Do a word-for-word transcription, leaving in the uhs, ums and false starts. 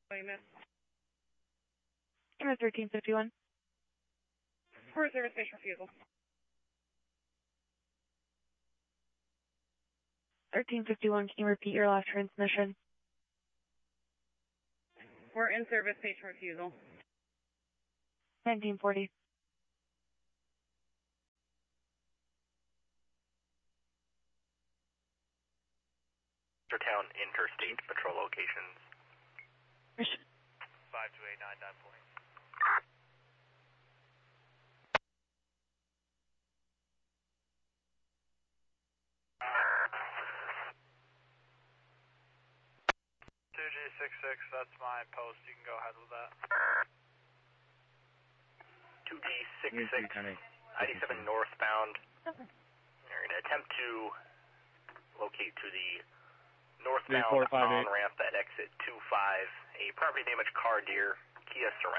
Wait a minute. Camera thirteen fifty-one. For service station refusal. thirteen fifty-one, can you repeat your last transmission? We're in service station refusal. nineteen forty. Town interstate patrol locations. five two eight nine nine point. two G six six, that's my post. You can go ahead with that. two G six six, ninety-seven northbound. You're going to attempt to locate to the northbound on-ramp at exit two five, a property damage car deer, Kia Sorento.